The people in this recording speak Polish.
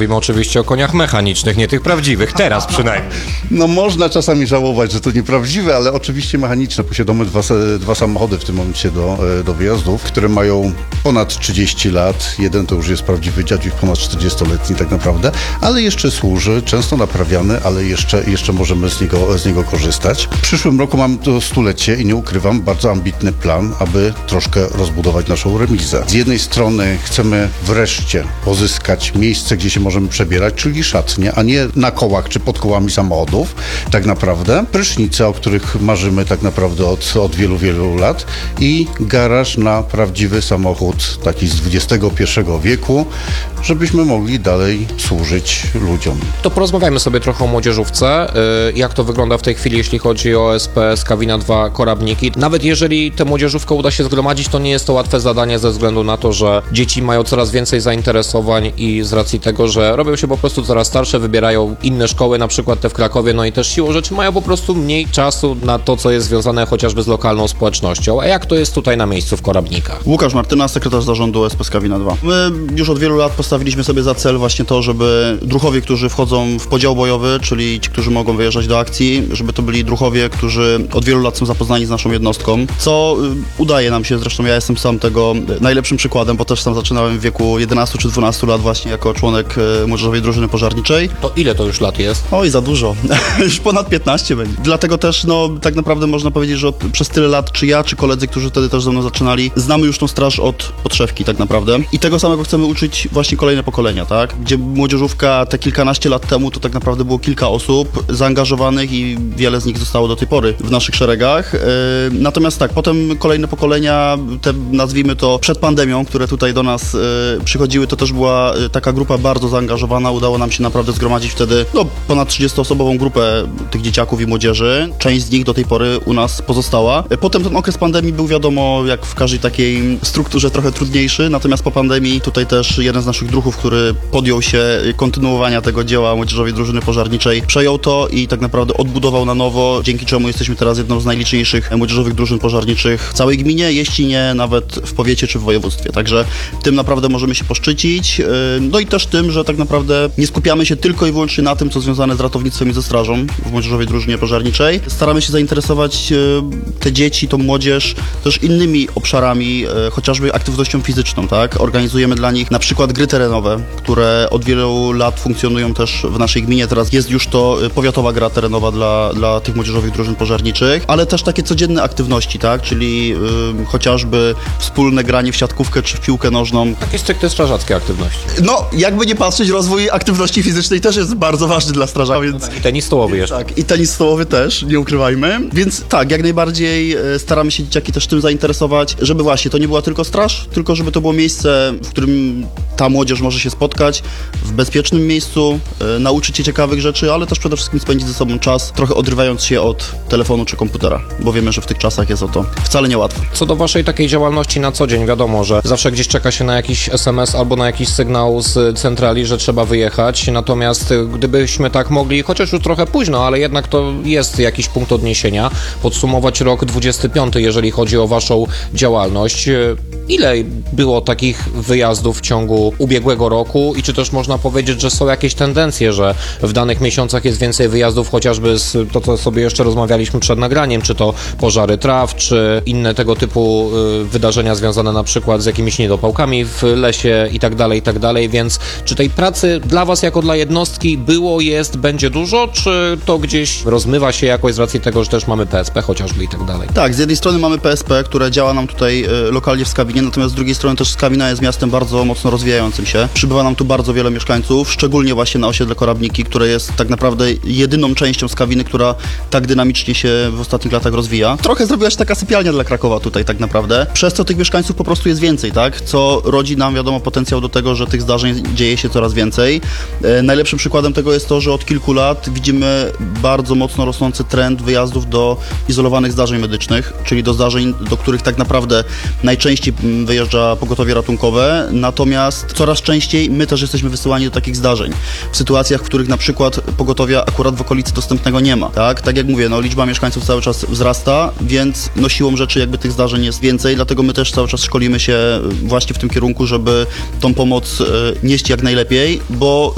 Mówimy oczywiście o koniach mechanicznych, nie tych prawdziwych, teraz przynajmniej. No można czasami żałować, że to nieprawdziwe, ale oczywiście mechaniczne. Posiadamy dwa samochody w tym momencie do wyjazdów, które mają ponad 30 lat. Jeden to już jest prawdziwy dziadziuś, ponad 40-letni tak naprawdę, ale jeszcze służy, często naprawiany, ale jeszcze możemy z niego korzystać. W przyszłym roku mam to stulecie i nie ukrywam, bardzo ambitny plan, aby troszkę rozbudować naszą remizę. Z jednej strony chcemy wreszcie pozyskać miejsce, gdzie się możemy przebierać, czyli szatnie, a nie na kołach czy pod kołami samochodów, tak naprawdę. Prysznice, o których marzymy tak naprawdę od wielu, wielu lat i garaż na prawdziwy samochód, taki z XXI wieku, żebyśmy mogli dalej służyć ludziom. To porozmawiajmy sobie trochę o młodzieżówce. Jak to wygląda w tej chwili, jeśli chodzi o SP Skawina 2 Korabniki. Nawet jeżeli tę młodzieżówkę uda się zgromadzić, to nie jest to łatwe zadanie ze względu na to, że dzieci mają coraz więcej zainteresowań i z racji tego, że robią się po prostu coraz starsze, wybierają inne szkoły, na przykład te w Krakowie, no i też siłą rzeczy mają po prostu mniej czasu na to, co jest związane chociażby z lokalną społecznością. A jak to jest tutaj na miejscu w Korabnikach? Łukasz Martyna, sekretarz zarządu SP Skawina 2. My już od wielu lat postawiliśmy sobie za cel właśnie to, żeby druhowie, którzy wchodzą w podział bojowy, czyli ci, którzy mogą wyjeżdżać do akcji, żeby to byli druhowie, którzy od wielu lat są zapoznani z naszą jednostką, co udaje nam się, zresztą ja jestem sam tego najlepszym przykładem, bo też sam zaczynałem w wieku 11 czy 12 lat właśnie jako członek młodzieżowej drużyny pożarniczej. To ile to już lat jest? Oj, za dużo. Już ponad 15 będzie. Dlatego też, no, tak naprawdę można powiedzieć, że przez tyle lat, czy ja, czy koledzy, którzy wtedy też ze mną zaczynali, znamy już tą straż od podszewki tak naprawdę. I tego samego chcemy uczyć właśnie kolejne pokolenia, tak? Gdzie młodzieżówka te kilkanaście lat temu to tak naprawdę było kilka osób zaangażowanych i wiele z nich zostało do tej pory w naszych szeregach. Natomiast tak, potem kolejne pokolenia, te nazwijmy to przed pandemią, które tutaj do nas przychodziły, to też była taka grupa bardzo zaangażowana. Udało nam się naprawdę zgromadzić wtedy ponad 30-osobową grupę tych dzieciaków i młodzieży. Część z nich do tej pory u nas pozostała. Potem ten okres pandemii był, wiadomo, jak w każdej takiej strukturze trochę trudniejszy, natomiast po pandemii tutaj też jeden z naszych druhów, który podjął się kontynuowania tego dzieła Młodzieżowej Drużyny Pożarniczej, przejął to i tak naprawdę odbudował na nowo, dzięki czemu jesteśmy teraz jedną z najliczniejszych młodzieżowych drużyn pożarniczych w całej gminie, jeśli nie nawet w powiecie czy w województwie. Także tym naprawdę możemy się poszczycić. No i też tym, że tak naprawdę nie skupiamy się tylko i wyłącznie na tym, co związane z ratownictwem i ze strażą w Młodzieżowej Drużynie Pożarniczej. Staramy się zainteresować te dzieci, tą młodzież też innymi obszarami, chociażby aktywnością fizyczną, tak? Organizujemy dla nich na przykład gry terenowe, które od wielu lat funkcjonują też w naszej gminie. Teraz jest już to powiatowa gra terenowa dla tych młodzieżowych drużyn pożarniczych, ale też takie codzienne aktywności, tak? Czyli chociażby wspólne granie w siatkówkę czy w piłkę nożną. Takie stricte strażackie aktywności. No, jakby nie patrzeć, rozwój aktywności fizycznej też jest bardzo ważny dla strażaków, więc... I tenis stołowy jeszcze. Tak, i tenis stołowy też, nie ukrywajmy. Więc tak, jak najbardziej staramy się dzieciaki też tym zainteresować, żeby właśnie to nie była tylko straż, tylko żeby to było miejsce, w którym ta młodzież może się spotkać w bezpiecznym miejscu, nauczyć się ciekawych rzeczy, ale też przede wszystkim spędzić ze sobą czas, trochę odrywając się od telefonu czy komputera, bo wiemy, że w tych czasach jest o to wcale niełatwo. Co do waszej takiej działalności na co dzień, wiadomo, że zawsze gdzieś czeka się na jakiś SMS albo na jakiś sygnał z centrali, że trzeba wyjechać, natomiast gdybyśmy tak mogli, chociaż już trochę późno, ale jednak to jest jakiś punkt odniesienia, podsumować rok 25, jeżeli chodzi o waszą działalność. Ile było takich wyjazdów w ciągu ubiegłego roku i czy też można powiedzieć, że są jakieś tendencje, że w danych miesiącach jest więcej wyjazdów, chociażby z to, co sobie jeszcze rozmawialiśmy przed nagraniem, czy to pożary traw, czy inne tego typu wydarzenia związane na przykład z jakimiś niedopałkami w lesie i tak dalej, więc czy tej pracy dla was jako dla jednostki było, jest, będzie dużo, czy to gdzieś rozmywa się jakoś z racji tego, że też mamy PSP chociażby i tak dalej? Tak, z jednej strony mamy PSP, które działa nam tutaj lokalnie w Skawinie, natomiast z drugiej strony też Skawina jest miastem bardzo mocno rozwijającym się. Przybywa nam tu bardzo wiele mieszkańców, szczególnie właśnie na osiedle Korabniki, które jest tak naprawdę jedyną częścią Skawiny, która tak dynamicznie się w ostatnich latach rozwija. Trochę zrobiła się taka sypialnia dla Krakowa tutaj tak naprawdę, przez co tych mieszkańców po prostu jest więcej, tak? Co rodzi nam, wiadomo, potencjał do tego, że tych zdarzeń dzieje się coraz więcej. Najlepszym przykładem tego jest to, że od kilku lat widzimy bardzo mocno rosnący trend wyjazdów do izolowanych zdarzeń medycznych, czyli do zdarzeń, do których tak naprawdę najczęściej wyjeżdża pogotowie ratunkowe, natomiast coraz częściej my też jesteśmy wysyłani do takich zdarzeń. W sytuacjach, w których na przykład pogotowia akurat w okolicy dostępnego nie ma, tak? Tak jak mówię, no liczba mieszkańców cały czas wzrasta, więc no siłą rzeczy jakby tych zdarzeń jest więcej, dlatego my też cały czas szkolimy się właśnie w tym kierunku, żeby tą pomoc nieść jak najlepiej, bo